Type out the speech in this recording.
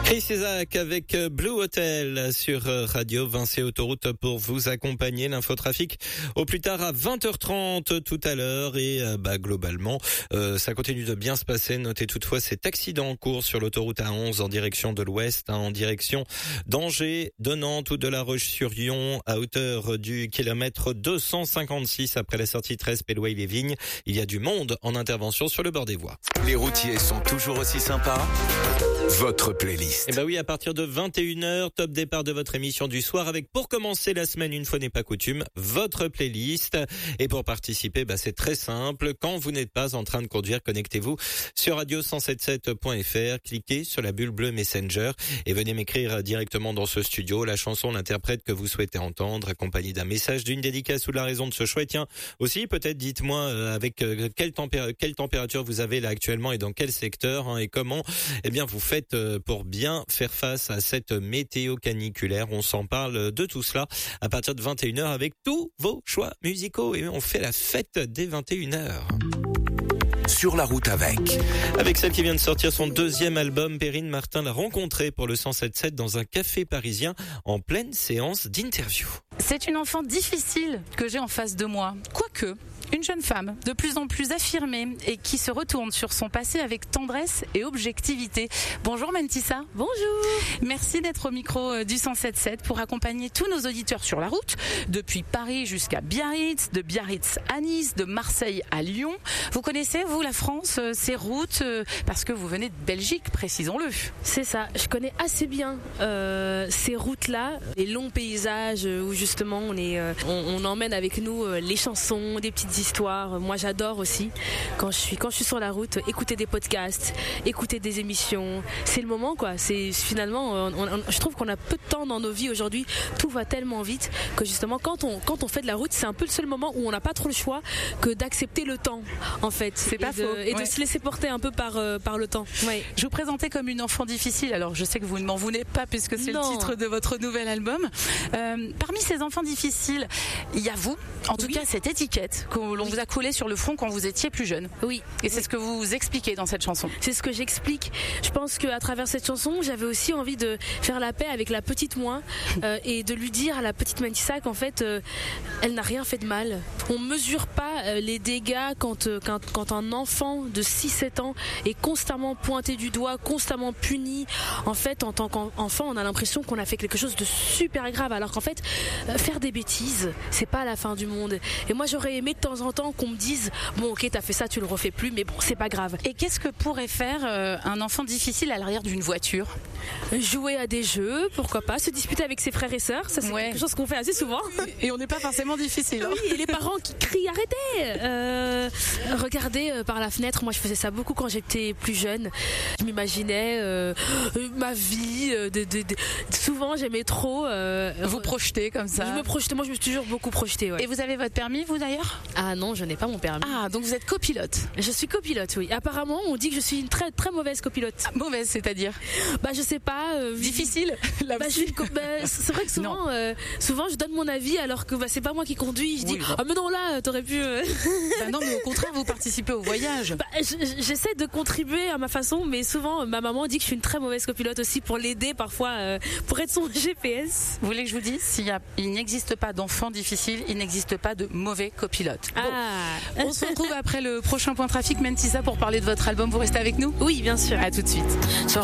Chris Isaak avec Blue Hotel sur Radio Vinci Autoroute pour vous accompagner. L'infotrafic au plus tard à 20h30 tout à l'heure et globalement ça continue de bien se passer. Notez toutefois cet accident en cours sur l'autoroute A11 en direction de l'ouest, en direction d'Angers, de Nantes ou de La Roche-sur-Yon à hauteur du kilomètre 256 après la sortie 13 Pélouaille-les-Vignes. Il y a du monde en intervention sur le bord des voies. Les routiers sont toujours aussi sympas. Votre playlist. Eh oui, à partir de 21h, top départ de votre émission du soir avec, pour commencer la semaine, une fois n'est pas coutume, votre playlist. Et pour participer, c'est très simple. Quand vous n'êtes pas en train de conduire, connectez-vous sur radio177.fr, cliquez sur la bulle bleue Messenger et venez m'écrire directement dans ce studio la chanson, l'interprète que vous souhaitez entendre, accompagné d'un message, d'une dédicace ou de la raison de ce choix. Et tiens, aussi, peut-être dites-moi avec quelle température vous avez là actuellement et dans quel secteur, et comment, vous faites pour bien faire face à cette météo caniculaire. On s'en parle de tout cela à partir de 21h avec tous vos choix musicaux et on fait la fête dès 21h. Sur la route avec celle qui vient de sortir son deuxième album, Perrine Martin l'a rencontrée pour le 107.7 dans un café parisien en pleine séance d'interview. C'est une enfant difficile que j'ai en face de moi, quoique une jeune femme de plus en plus affirmée et qui se retourne sur son passé avec tendresse et objectivité. Bonjour Mentissa. Bonjour. Merci d'être au micro du 107.7 pour accompagner tous nos auditeurs sur la route, depuis Paris jusqu'à Biarritz, de Biarritz à Nice, de Marseille à Lyon. Vous connaissez, vous, la France, ses routes, parce que vous venez de Belgique, précisons-le. C'est ça, je connais assez bien ces routes-là, les longs paysages où justement on emmène avec nous les chansons, des petites histoires. Moi j'adore aussi quand je suis sur la route, écouter des podcasts, écouter des émissions. C'est le moment quoi. C'est finalement je trouve qu'on a peu de temps dans nos vies aujourd'hui. Tout va tellement vite que justement quand on fait de la route, c'est un peu le seul moment où on n'a pas trop le choix que d'accepter le temps en fait. C'est pas faux. Et de se laisser porter un peu par le temps. Ouais. Je vous présentais comme une enfant difficile. Alors je sais que vous ne m'en voulez pas puisque c'est le titre de votre nouvel album. Parmi ces enfants difficiles, il y a vous, en tout cas cette étiquette que l'on vous a collée sur le front quand vous étiez plus jeune. Oui. Et c'est ce que vous expliquez dans cette chanson. C'est ce que j'explique. Je pense qu'à travers cette chanson, j'avais aussi envie de faire la paix avec la petite moi et de lui dire à la petite Mentissa qu'en fait, elle n'a rien fait de mal. On mesure pas les dégâts quand un enfant de 6-7 ans est constamment pointé du doigt, constamment puni. En fait, en tant qu'enfant, on a l'impression qu'on a fait quelque chose de super grave, alors qu'en fait, faire des bêtises, c'est pas la fin du monde. Et moi, j'aurais aimé de temps en temps qu'on me dise bon, ok, t'as fait ça, tu le refais plus, mais bon, c'est pas grave. Et qu'est-ce que pourrait faire un enfant difficile à l'arrière d'une voiture ? Jouer à des jeux, pourquoi pas, se disputer avec ses frères et sœurs, ça c'est quelque chose qu'on fait assez souvent. Et on n'est pas forcément difficile. Hein. Oui, et les parents qui crient arrêtez. Regarder par la fenêtre, moi je faisais ça beaucoup quand j'étais plus jeune. Je m'imaginais ma vie. Souvent j'aimais trop. Vous projeter comme ça. Moi je me suis toujours beaucoup projetée. Ouais. Et vous avez votre permis, vous d'ailleurs ? Ah non, je n'ai pas mon permis. Ah, donc vous êtes copilote. Je suis copilote, oui. Apparemment, on dit que je suis une très très mauvaise copilote. Mauvaise, c'est-à-dire ? Je sais pas. Difficile. C'est vrai que souvent je donne mon avis alors que c'est pas moi qui conduis. Je dis mais non là, t'aurais pu. Non, mais au contraire, vous participez au voyage. J'essaie de contribuer à ma façon, mais souvent ma maman dit que je suis une très mauvaise copilote aussi pour l'aider parfois pour être son GPS. Vous voulez que je vous dise, il n'existe pas d'enfant difficile, il n'existe pas de mauvais copilote. On se retrouve après le prochain point trafic, Mentissa, pour parler de votre album. Vous restez avec nous ? Oui, bien sûr. À tout de suite.